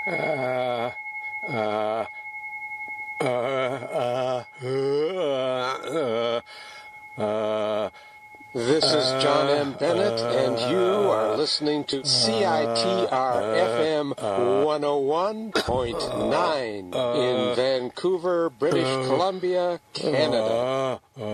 This is John M. Bennett, and you are listening to CITR-FM 101.9 in Vancouver, British Columbia, Canada.